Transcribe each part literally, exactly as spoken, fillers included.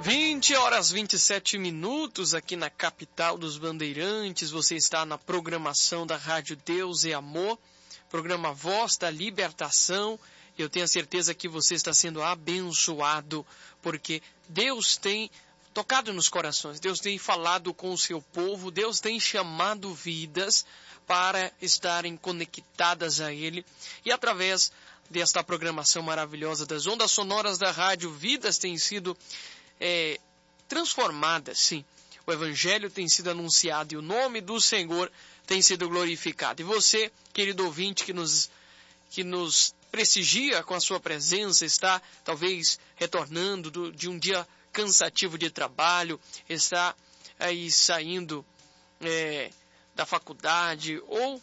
vinte horas e vinte e sete minutos aqui na capital dos Bandeirantes. Você está na programação da Rádio Deus e Amor, programa Voz da Libertação. Eu tenho a certeza que você está sendo abençoado, porque Deus tem tocado nos corações, Deus tem falado com o seu povo, Deus tem chamado vidas para estarem conectadas a Ele. E através desta programação maravilhosa das ondas sonoras da rádio, vidas têm sido É, transformadas, sim. O Evangelho tem sido anunciado e o nome do Senhor tem sido glorificado. E você, querido ouvinte, que nos, que nos prestigia com a sua presença, está talvez retornando do, de um dia cansativo de trabalho, está aí saindo é, da faculdade ou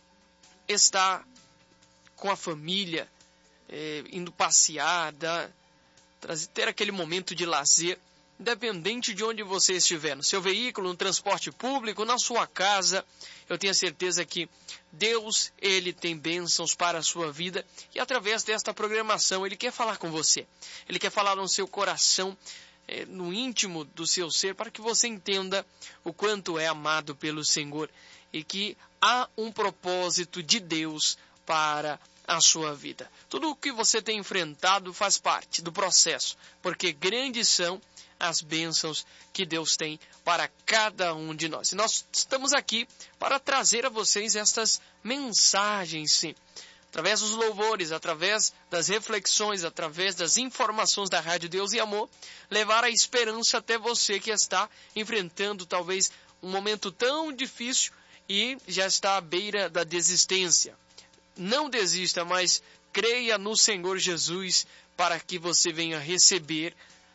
está com a família, é, indo passear, da, ter aquele momento de lazer, independente de onde você estiver, no seu veículo, no transporte público, na sua casa. Eu tenho a certeza que Deus, Ele tem bênçãos para a sua vida e através desta programação Ele quer falar com você. Ele quer falar no seu coração, é, no íntimo do seu ser, para que você entenda o quanto é amado pelo Senhor e que há um propósito de Deus para a sua vida. Tudo o que você tem enfrentado faz parte do processo, porque grandes são as bênçãos que Deus tem para cada um de nós. E nós estamos aqui para trazer a vocês estas mensagens, sim, através dos louvores, através das reflexões, através das informações da Rádio Deus e Amor, levar a esperança até você que está enfrentando talvez um momento tão difícil e já está à beira da desistência. Não desista, mas creia no Senhor Jesus para que você venha receber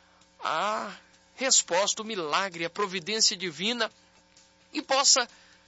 a resposta, o milagre, a providência divina e possa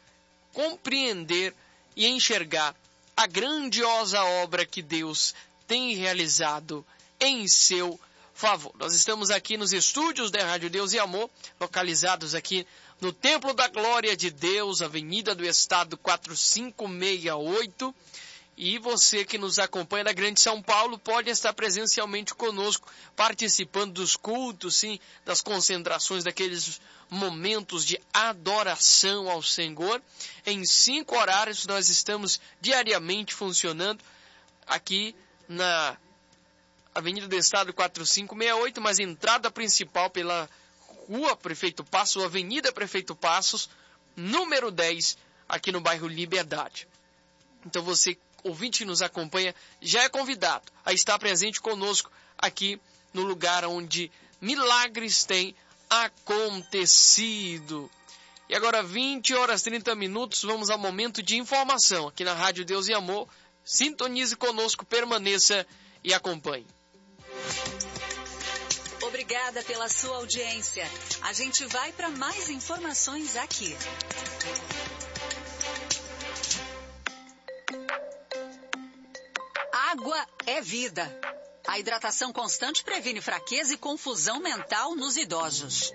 compreender e enxergar a grandiosa obra que Deus tem realizado em seu favor. Nós estamos aqui nos estúdios da Rádio Deus e Amor, localizados aqui no Templo da Glória de Deus, Avenida do Estado quatro cinco seis oito. E você que nos acompanha da Grande São Paulo pode estar presencialmente conosco, participando dos cultos, sim, das concentrações, daqueles momentos de adoração ao Senhor. Em cinco horários nós estamos diariamente funcionando aqui na Avenida do Estado quatro cinco seis oito, mas a entrada principal pela Rua Prefeito Passos, Avenida Prefeito Passos, número dez, aqui no bairro Liberdade. Então você, ouvinte que nos acompanha, já é convidado a estar presente conosco aqui no lugar onde milagres têm acontecido. E agora, vinte horas e trinta minutos, vamos ao momento de informação aqui na Rádio Deus e Amor. Sintonize conosco, permaneça e acompanhe. Obrigada pela sua audiência. A gente vai para mais informações aqui. Água é vida. A hidratação constante previne fraqueza e confusão mental nos idosos.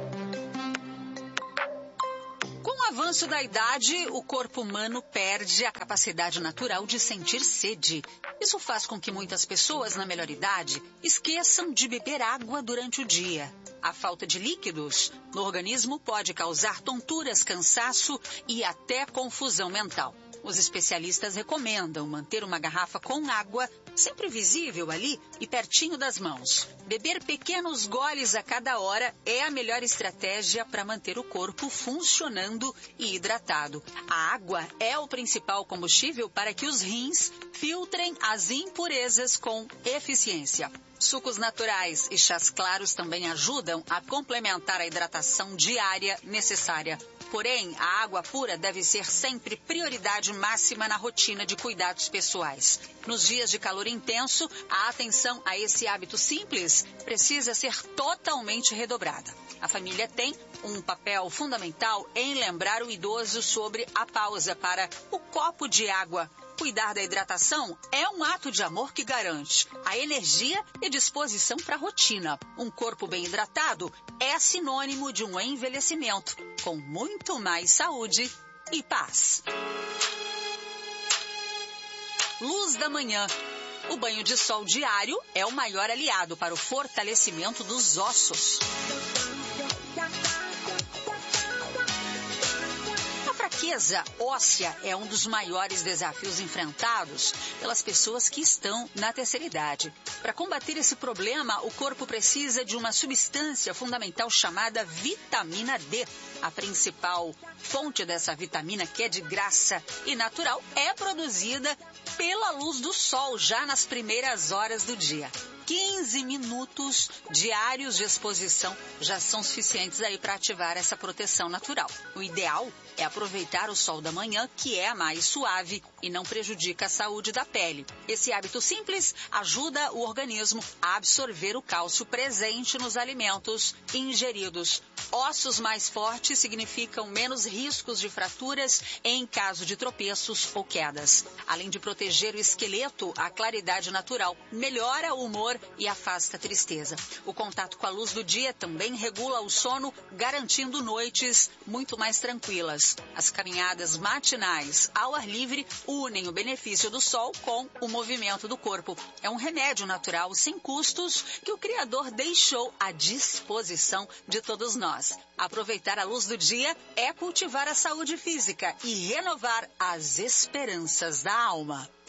Com o avanço da idade, o corpo humano perde a capacidade natural de sentir sede. Isso faz com que muitas pessoas na melhor idade esqueçam de beber água durante o dia. A falta de líquidos no organismo pode causar tonturas, cansaço e até confusão mental. Os especialistas recomendam manter uma garrafa com água sempre visível ali e pertinho das mãos. Beber pequenos goles a cada hora é a melhor estratégia para manter o corpo funcionando e hidratado. A água é o principal combustível para que os rins filtrem as impurezas com eficiência. Sucos naturais e chás claros também ajudam a complementar a hidratação diária necessária. Porém, a água pura deve ser sempre prioridade máxima na rotina de cuidados pessoais. Nos dias de calor intenso, a atenção a esse hábito simples precisa ser totalmente redobrada. A família tem um papel fundamental em lembrar o idoso sobre a pausa para o copo de água. Cuidar da hidratação é um ato de amor que garante a energia e disposição para a rotina. Um corpo bem hidratado é sinônimo de um envelhecimento com muito mais saúde e paz. Luz da manhã. O banho de sol diário é o maior aliado para o fortalecimento dos ossos. A fraqueza óssea é um dos maiores desafios enfrentados pelas pessoas que estão na terceira idade. Para combater esse problema, o corpo precisa de uma substância fundamental chamada vitamina D. A principal fonte dessa vitamina, que é de graça e natural, é produzida pela luz do sol, já nas primeiras horas do dia. quinze minutos diários de exposição já são suficientes aí para ativar essa proteção natural. O ideal é aproveitar o sol da manhã, que é mais suave e não prejudica a saúde da pele. Esse hábito simples ajuda o organismo a absorver o cálcio presente nos alimentos ingeridos. Ossos mais fortes significam menos riscos de fraturas em caso de tropeços ou quedas. Além de proteger o esqueleto, a claridade natural melhora o humor e afasta a tristeza. O contato com a luz do dia também regula o sono, garantindo noites muito mais tranquilas. As caminhadas matinais ao ar livre unem o benefício do sol com o movimento do corpo. É um remédio natural sem custos que o Criador deixou à disposição de todos nós. Aproveitar a luz do dia é cultivar a saúde física e renovar as esperanças da alma.